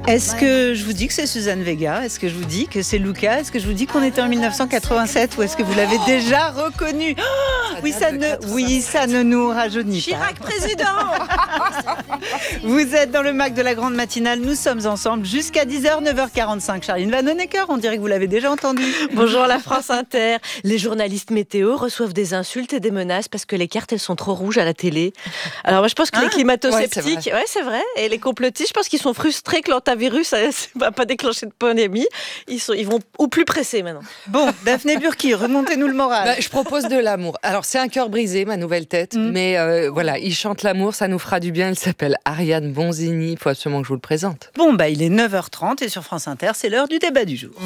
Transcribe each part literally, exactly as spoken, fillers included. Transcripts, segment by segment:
Est-ce que je vous dis que c'est Suzanne Vega? Est-ce que je vous dis que c'est Luca? Est-ce que je vous dis qu'on était en mille neuf cent quatre-vingt-sept? Ou est-ce que vous l'avez oh déjà reconnu? oh oui, ça ne, oui, ça ne nous rajeunit pas. Chirac président. Vous êtes dans le Mac de la Grande Matinale. Nous sommes ensemble jusqu'à dix heures, neuf heures quarante-cinq. Charline Vanhoenacker, on dirait que vous l'avez déjà entendu. Bonjour la France Inter. Les journalistes météo reçoivent des insultes et des menaces parce que les cartes, elles sont trop rouges à la télé. Alors moi, je pense que ah, les climato-sceptiques, ouais, c'est, ouais, c'est vrai, et les complotistes, je pense qu'ils sont frustrés que l'antivirus ne va pas déclencher de pandémie. Ils, sont, ils vont au plus pressé maintenant. Bon, Daphné Burki, remontez-nous le moral. Bah, je propose de l'amour. Alors, c'est un cœur brisé, ma nouvelle tête, mm. mais euh, voilà, il chante l'amour, ça nous fera du bien. Il s'appelle Ariane Bonzini. Il faut absolument que je vous le présente. Bon, bah, il est neuf heures trente et sur France Inter, c'est l'heure du débat du jour.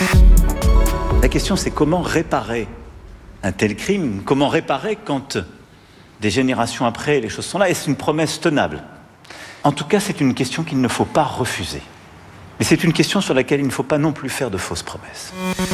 La question, c'est comment réparer un tel crime? Comment réparer quand des générations après, les choses sont là? Est-ce une promesse tenable? En tout cas, c'est une question qu'il ne faut pas refuser. Mais c'est une question sur laquelle il ne faut pas non plus faire de fausses promesses.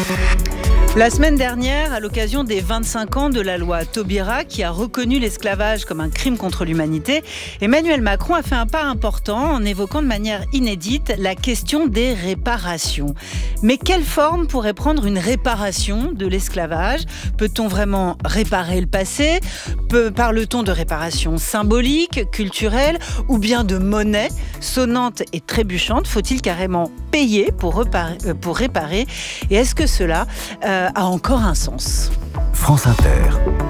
La semaine dernière, à l'occasion des vingt-cinq ans de la loi Taubira qui a reconnu l'esclavage comme un crime contre l'humanité, Emmanuel Macron a fait un pas important en évoquant de manière inédite la question des réparations. Mais quelle forme pourrait prendre une réparation de l'esclavage? Peut-on vraiment réparer le passé? Peut, parle-t-on de réparation symbolique, culturelle ou bien de monnaie sonnante et trébuchante? Faut-il carrément payer pour réparer, euh, pour réparer? Et est-ce que cela euh, a encore un sens? France Inter,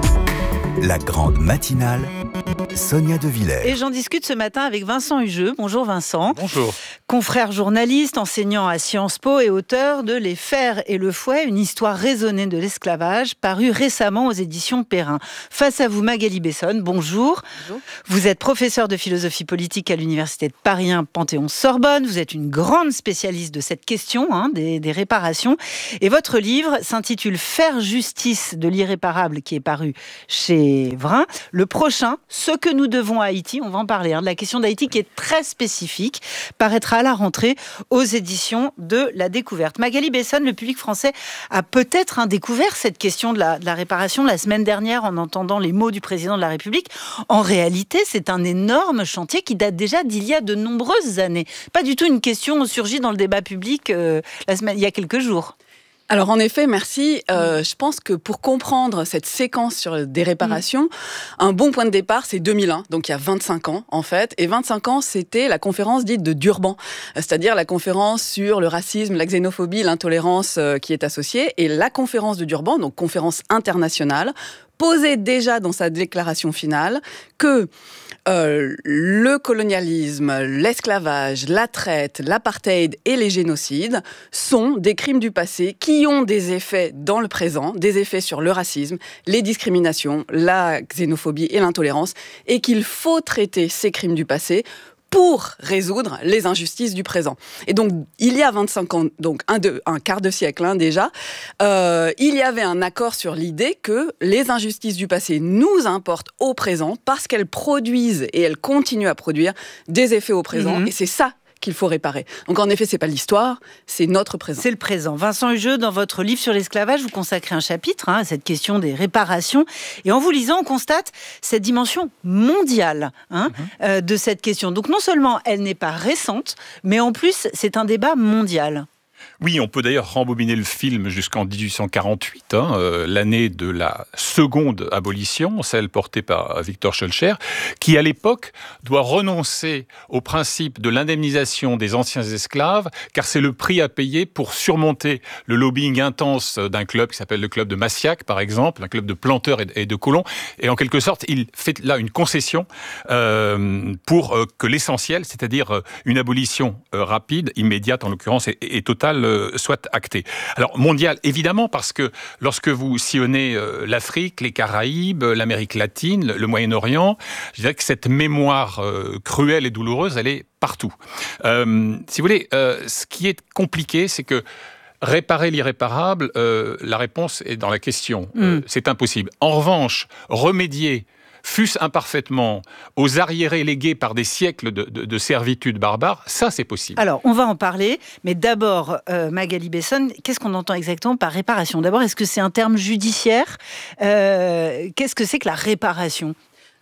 la grande matinale, Sonia De Villers. Et j'en discute ce matin avec Vincent Hugeux. Bonjour Vincent. Bonjour. Confrère journaliste, enseignant à Sciences Po et auteur de Les Fers et le Fouet, une histoire raisonnée de l'esclavage, paru récemment aux éditions Perrin. Face à vous, Magali Besson, bonjour. Bonjour. Vous êtes professeur de philosophie politique à l'université de Paris un Panthéon-Sorbonne. Vous êtes une grande spécialiste de cette question, hein, des, des réparations. Et votre livre s'intitule « Faire justice de l'irréparable » qui est paru chez Vrin. Le prochain, Ce que nous devons à Haïti, on va en parler, hein, de la question d'Haïti qui est très spécifique, paraîtra à la rentrée aux éditions de La Découverte. Magali Besson, le public français a peut-être hein, découvert cette question de la, de la réparation la semaine dernière en entendant les mots du président de la République. En réalité, c'est un énorme chantier qui date déjà d'il y a de nombreuses années. Pas du tout une question surgie dans le débat public euh, la semaine, il y a quelques jours. Alors en effet, merci. Euh, je pense que pour comprendre cette séquence sur des réparations, mmh. un bon point de départ, c'est deux mille un, donc il y a vingt-cinq ans en fait. Et vingt-cinq ans, c'était la conférence dite de Durban, c'est-à-dire la conférence sur le racisme, la xénophobie, l'intolérance euh, qui est associée. Et la conférence de Durban, donc conférence internationale, posait déjà dans sa déclaration finale que euh, le colonialisme, l'esclavage, la traite, l'apartheid et les génocides sont des crimes du passé qui ont des effets dans le présent, des effets sur le racisme, les discriminations, la xénophobie et l'intolérance, et qu'il faut traiter ces crimes du passé pour résoudre les injustices du présent. Et donc, il y a vingt-cinq ans, donc un, de, un quart de siècle hein, déjà, euh, il y avait un accord sur l'idée que les injustices du passé nous importent au présent parce qu'elles produisent et elles continuent à produire des effets au présent. Mmh. Et c'est ça qu'il faut réparer. Donc en effet, c'est pas l'histoire, c'est notre présent. C'est le présent. Vincent Hugeux, dans votre livre sur l'esclavage, vous consacrez un chapitre hein, à cette question des réparations. Et en vous lisant, on constate cette dimension mondiale hein, mm-hmm. euh, de cette question. Donc non seulement elle n'est pas récente, mais en plus, c'est un débat mondial. Oui, on peut d'ailleurs rembobiner le film jusqu'en dix-huit cent quarante-huit, hein, euh, l'année de la seconde abolition, celle portée par Victor Schœlcher, qui à l'époque doit renoncer au principe de l'indemnisation des anciens esclaves, car c'est le prix à payer pour surmonter le lobbying intense d'un club qui s'appelle le club de Massiac, par exemple, un club de planteurs et de colons. Et en quelque sorte, il fait là une concession euh, pour euh, que l'essentiel, c'est-à-dire euh, une abolition euh, rapide, immédiate en l'occurrence, et, et totale, soit acté. Alors, mondial, évidemment, parce que lorsque vous sillonnez euh, l'Afrique, les Caraïbes, l'Amérique latine, le, le Moyen-Orient, je dirais que cette mémoire euh, cruelle et douloureuse, elle est partout. Euh, si vous voulez, euh, ce qui est compliqué, c'est que réparer l'irréparable, euh, la réponse est dans la question. Mm. Euh, c'est impossible. En revanche, remédier fût-ce imparfaitement, aux arriérés légués par des siècles de, de, de servitude barbare, ça c'est possible. Alors, on va en parler, mais d'abord, euh, Magali Besson, qu'est-ce qu'on entend exactement par réparation ? D'abord, est-ce que c'est un terme judiciaire ? euh, Qu'est-ce que c'est que la réparation ?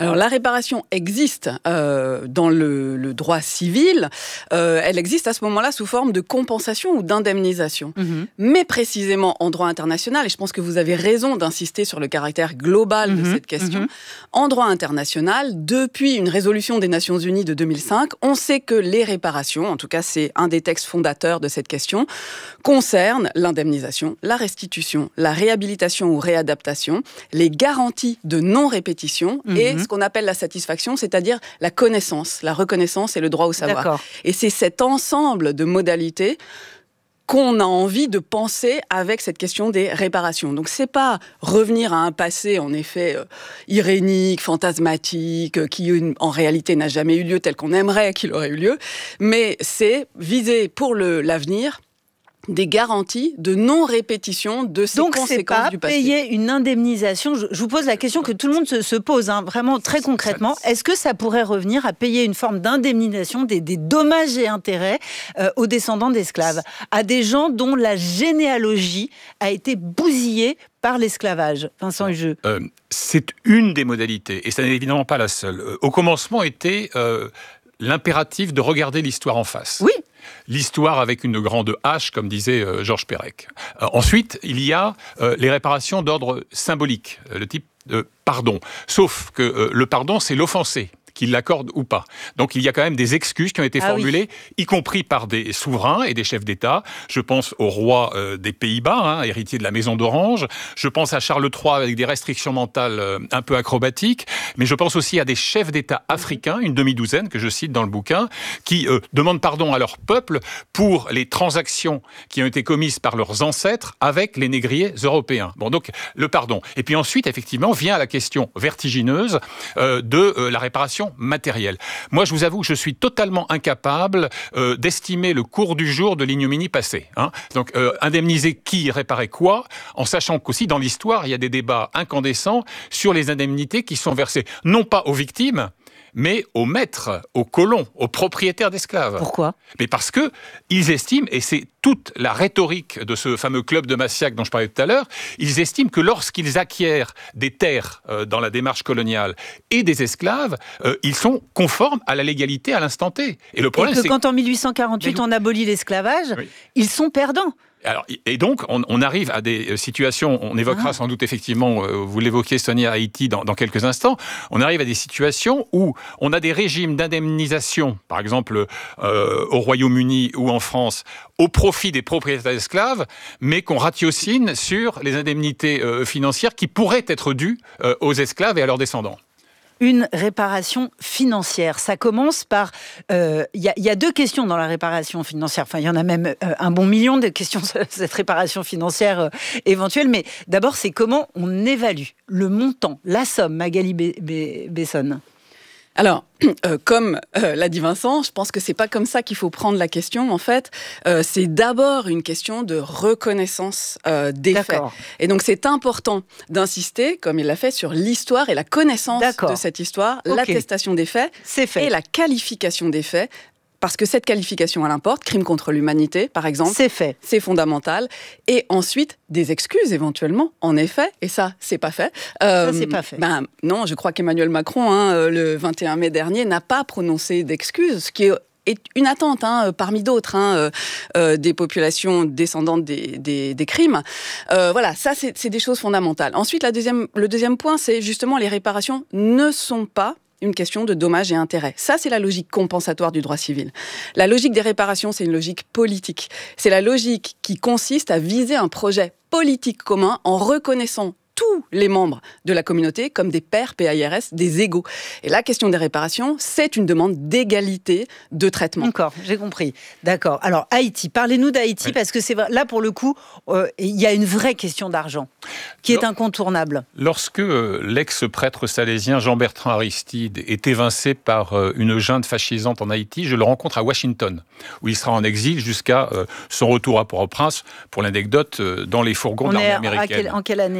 Alors la réparation existe euh, dans le, le droit civil, euh, elle existe à ce moment-là sous forme de compensation ou d'indemnisation. Mmh. Mais précisément en droit international, et je pense que vous avez raison d'insister sur le caractère global mmh. de cette question, mmh. en droit international, depuis une résolution des Nations Unies de deux mille cinq, on sait que les réparations, en tout cas c'est un des textes fondateurs de cette question, concernent l'indemnisation, la restitution, la réhabilitation ou réadaptation, les garanties de non-répétition mmh. et ce qu'on appelle la satisfaction, c'est-à-dire la connaissance, la reconnaissance et le droit au savoir. D'accord. Et c'est cet ensemble de modalités qu'on a envie de penser avec cette question des réparations. Donc c'est pas revenir à un passé en effet euh, irénique, fantasmatique, euh, qui en réalité n'a jamais eu lieu tel qu'on aimerait qu'il aurait eu lieu, mais c'est viser pour le, l'avenir des garanties de non-répétition de ces Donc, conséquences du passé. Donc, c'est pas payer une indemnisation. Je, je vous pose la question que tout le monde se, se pose, hein, vraiment très concrètement. Est-ce que ça pourrait revenir à payer une forme d'indemnisation des, des dommages et intérêts euh, aux descendants d'esclaves, à des gens dont la généalogie a été bousillée par l'esclavage? Vincent Hugeux. Euh, c'est une des modalités, et ça n'est évidemment pas la seule. Euh, au commencement était euh, l'impératif de regarder l'histoire en face. Oui. L'histoire avec une grande H, comme disait euh, Georges Perec. Euh, ensuite, il y a euh, les réparations d'ordre symbolique, euh, le type de pardon. Sauf que euh, le pardon, c'est l'offensé qu'il l'accorde ou pas. Donc il y a quand même des excuses qui ont été ah formulées, oui. y compris par des souverains et des chefs d'État. Je pense au roi euh, des Pays-Bas, hein, héritier de la Maison d'Orange. Je pense à Charles trois avec des restrictions mentales euh, un peu acrobatiques. Mais je pense aussi à des chefs d'État africains, une demi-douzaine que je cite dans le bouquin, qui euh, demandent pardon à leur peuple pour les transactions qui ont été commises par leurs ancêtres avec les négriers européens. Bon, donc le pardon. Et puis ensuite, effectivement, vient la question vertigineuse euh, de euh, la réparation matériel. Moi, je vous avoue que je suis totalement incapable euh, d'estimer le cours du jour de l'ignominie passée. Hein. Donc, euh, indemniser qui, réparer quoi, en sachant qu'aussi, dans l'histoire, il y a des débats incandescents sur les indemnités qui sont versées, non pas aux victimes, mais aux maîtres, aux colons, aux propriétaires d'esclaves. Pourquoi ? Mais parce que ils estiment, et c'est toute la rhétorique de ce fameux club de Massiac dont je parlais tout à l'heure, ils estiment que lorsqu'ils acquièrent des terres euh, dans la démarche coloniale et des esclaves, euh, ils sont conformes à la légalité à l'instant T. Et le problème, et que c'est quand en mille huit cent quarante-huit on abolit l'esclavage, oui. ils sont perdants. Alors, et donc, on, on arrive à des situations, on évoquera ah. sans doute effectivement, euh, vous l'évoquiez Sonia, Haïti dans, dans quelques instants, on arrive à des situations où on a des régimes d'indemnisation, par exemple euh, au Royaume-Uni ou en France, au profit des propriétaires d'esclaves, mais qu'on ratiocine sur les indemnités euh, financières qui pourraient être dues euh, aux esclaves et à leurs descendants. Une réparation financière. Ça commence par... Il euh, y, y a deux questions dans la réparation financière. Enfin, il y en a même euh, un bon million de questions sur cette réparation financière euh, éventuelle. Mais d'abord, c'est comment on évalue le montant, la somme, Magali Besson. Alors, euh, comme euh, l'a dit Vincent, je pense que c'est pas comme ça qu'il faut prendre la question. En fait, euh, c'est d'abord une question de reconnaissance euh, des D'accord. faits. Et donc, c'est important d'insister, comme il l'a fait, sur l'histoire et la connaissance D'accord. de cette histoire, okay. l'attestation des faits c'est fait. Et la qualification des faits. Parce que cette qualification, elle importe, crime contre l'humanité, par exemple. C'est fait. C'est fondamental. Et ensuite, des excuses, éventuellement, en effet. Et ça, c'est pas fait. Euh, ça, c'est pas fait. Ben, non, je crois qu'Emmanuel Macron, hein, le vingt et un mai dernier, n'a pas prononcé d'excuses, ce qui est est une attente hein, parmi d'autres hein, euh, euh, des populations descendantes des, des, des crimes. Euh, voilà, ça, c'est, c'est des choses fondamentales. Ensuite, la deuxième, le deuxième point, c'est justement les réparations ne sont pas une question de dommages et intérêts. Ça, c'est la logique compensatoire du droit civil. La logique des réparations, c'est une logique politique. C'est la logique qui consiste à viser un projet politique commun en reconnaissant tous les membres de la communauté comme des pairs, P A I R S, des égaux. Et la question des réparations, c'est une demande d'égalité de traitement. D'accord, j'ai compris. D'accord. Alors, Haïti, parlez-nous d'Haïti, oui. parce que c'est vrai, là, pour le coup, euh, il y a une vraie question d'argent qui est incontournable. Lorsque euh, l'ex-prêtre salésien Jean-Bertrand Aristide est évincé par euh, une junte fascisante en Haïti, je le rencontre à Washington, où il sera en exil jusqu'à euh, son retour à Port-au-Prince, pour l'anecdote, euh, dans les fourgons On de l'armée est américaine. À quel, en quelle année ? On est au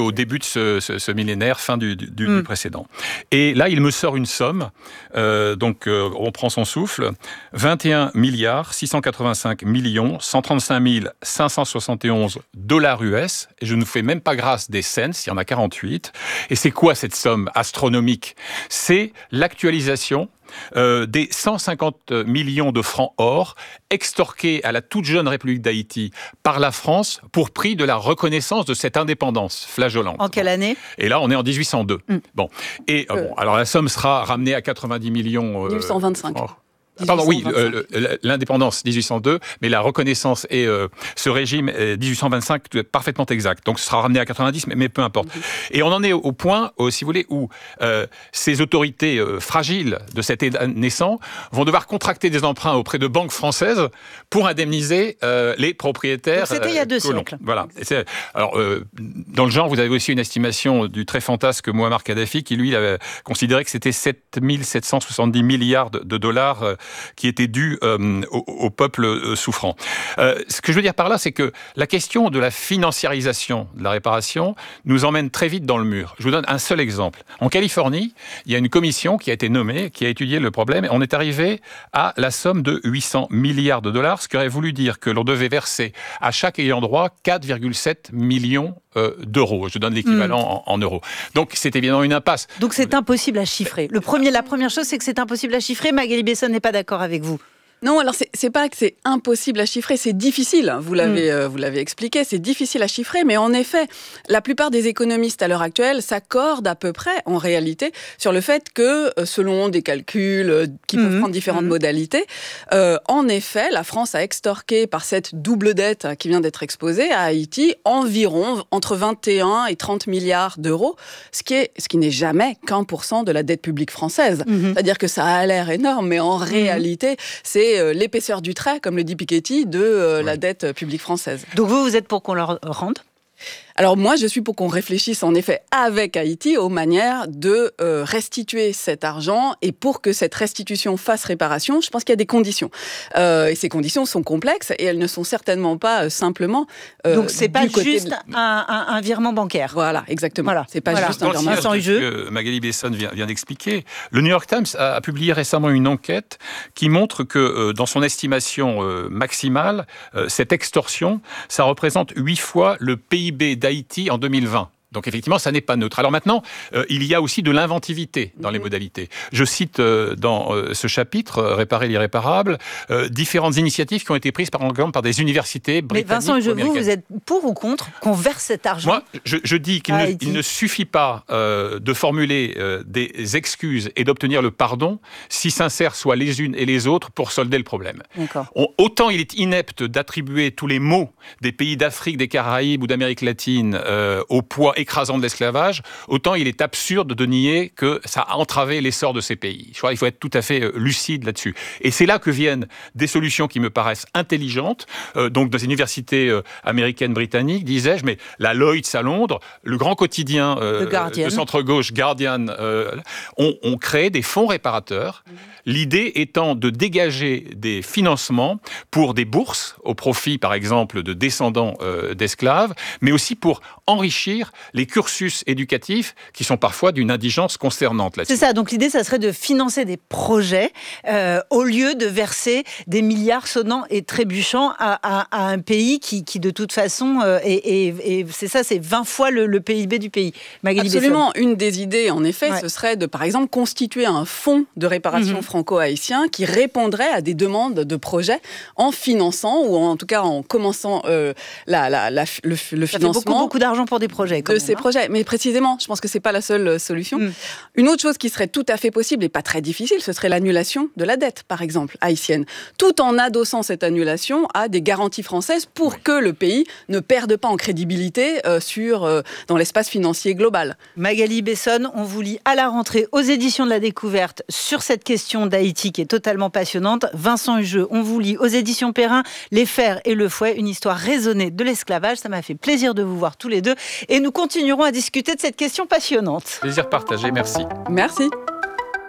au début de ce, ce, ce millénaire, fin du, du, mm. du précédent. Et là, il me sort une somme, euh, donc euh, on prend son souffle, vingt et un milliards six cent quatre-vingt-cinq millions cent trente-cinq mille cinq cent soixante et onze dollars U S, et je ne fais même pas grâce des cents, il y en a quarante-huit. Et c'est quoi cette somme astronomique ? C'est l'actualisation Euh, des cent cinquante millions de francs or extorqués à la toute jeune République d'Haïti par la France pour prix de la reconnaissance de cette indépendance flageolante. En quelle année ? Et là, on est en dix-huit cent deux. Mm. Bon. Et euh, euh, bon, alors la somme sera ramenée à quatre-vingt-dix millions. Euh, mille huit cent vingt-cinq. Oh. Pardon, oui, euh, l'indépendance dix-huit cent deux, mais la reconnaissance et euh, ce régime dix-huit cent vingt-cinq parfaitement exact. Donc ce sera ramené à quatre-vingt-dix, mais, mais peu importe. Mm-hmm. Et on en est au point, euh, si vous voulez, où euh, ces autorités euh, fragiles de cet État naissant vont devoir contracter des emprunts auprès de banques françaises pour indemniser euh, les propriétaires. Donc c'était il y a deux euh, siècles. Voilà. Et alors, euh, dans le genre, vous avez aussi une estimation du très fantasque Mouammar Kadhafi qui, lui, avait considéré que c'était sept mille sept cent soixante-dix milliards de, de dollars euh, qui était dû euh, au, au peuple euh, souffrant. Euh, ce que je veux dire par là, c'est que la question de la financiarisation de la réparation nous emmène très vite dans le mur. Je vous donne un seul exemple. En Californie, il y a une commission qui a été nommée, qui a étudié le problème, et on est arrivé à la somme de huit cents milliards de dollars, ce qui aurait voulu dire que l'on devait verser à chaque ayant droit quatre virgule sept millions euh, d'euros. Je donne l'équivalent mmh. en, en euros. Donc c'est évidemment une impasse. Donc c'est impossible à chiffrer. Le premier, la première chose, c'est que c'est impossible à chiffrer. Magali Besson n'est pas d'accord avec vous. Non, alors c'est, c'est pas que c'est impossible à chiffrer, c'est difficile. Vous l'avez, mmh. euh, vous l'avez expliqué, c'est difficile à chiffrer, mais en effet, la plupart des économistes à l'heure actuelle s'accordent à peu près, en réalité, sur le fait que, selon des calculs euh, qui mmh. peuvent prendre différentes mmh. modalités, euh, en effet, la France a extorqué par cette double dette qui vient d'être exposée à Haïti environ entre vingt et un et trente milliards d'euros, ce qui est, ce qui n'est jamais qu'un pour cent de la dette publique française. Mmh. C'est-à-dire que ça a l'air énorme, mais en mmh. réalité, c'est l'épaisseur du trait, comme le dit Piketty, de euh, oui. la dette publique française. Donc vous, vous êtes pour qu'on leur rende ? Alors moi, je suis pour qu'on réfléchisse en effet avec Haïti aux manières de euh, restituer cet argent, et pour que cette restitution fasse réparation, je pense qu'il y a des conditions. Euh, et ces conditions sont complexes et elles ne sont certainement pas euh, simplement euh, Donc c'est pas juste de... un, un, un virement bancaire. Voilà, exactement. Voilà. C'est pas voilà. juste un virement sans jeu. Que Magali Besson vient, vient d'expliquer. Le New York Times a, a publié récemment une enquête qui montre que euh, dans son estimation euh, maximale, euh, cette extorsion, ça représente huit fois le P I B d'Haïti en deux mille vingt. Donc effectivement, ça n'est pas neutre. Alors maintenant, euh, il y a aussi de l'inventivité dans mmh. les modalités. Je cite euh, dans euh, ce chapitre, euh, Réparer l'irréparable, euh, différentes initiatives qui ont été prises par exemple par des universités britanniques. Mais Vincent, ou je vous, vous êtes pour ou contre qu'on verse cet argent ? Moi, je, je dis qu'il ne, il ne suffit pas euh, de formuler euh, des excuses et d'obtenir le pardon, si sincères soient les unes et les autres, pour solder le problème. On, autant il est inepte d'attribuer tous les maux des pays d'Afrique, des Caraïbes ou d'Amérique latine euh, au poids écrasant de l'esclavage, autant il est absurde de nier que ça a entravé l'essor de ces pays. Je crois qu'il faut être tout à fait lucide là-dessus. Et c'est là que viennent des solutions qui me paraissent intelligentes. Euh, donc, dans les universités euh, américaines, britanniques, disais-je, mais la Lloyds à Londres, le grand quotidien euh, de centre-gauche, Guardian, euh, ont, ont créé des fonds réparateurs. Mmh. L'idée étant de dégager des financements pour des bourses au profit, par exemple, de descendants euh, d'esclaves, mais aussi pour enrichir les cursus éducatifs qui sont parfois d'une indigence consternante là-dessus. C'est ça, donc l'idée, ça serait de financer des projets euh, au lieu de verser des milliards sonnants et trébuchants à, à, à un pays qui, qui, de toute façon, euh, est, est, est, c'est ça, c'est vingt fois le, le P I B du pays. Magali Absolument. Besson. Une des idées, en effet, ouais. ce serait de, par exemple, constituer un fonds de réparation mm-hmm. franco-haïtien qui répondrait à des demandes de projets en finançant, ou en tout cas en commençant euh, la, la, la, le, le ça financement. Ça fait beaucoup, beaucoup d'argent pour des projets. De ces projets. Mais précisément, je pense que ce n'est pas la seule solution. Mm. Une autre chose qui serait tout à fait possible et pas très difficile, ce serait l'annulation de la dette, par exemple, haïtienne. Tout en adossant cette annulation à des garanties françaises pour oui. que le pays ne perde pas en crédibilité euh, sur, euh, dans l'espace financier global. Magali Besson, on vous lit à la rentrée aux éditions de la Découverte sur cette question d'Haïti qui est totalement passionnante. Vincent Hugeux, on vous lit aux éditions Perrin, Les Fers et le Fouet, une histoire raisonnée de l'esclavage. Ça m'a fait plaisir de vous voir tous les deux. Et nous continuerons à discuter de cette question passionnante. Plaisir partagé, merci. Merci.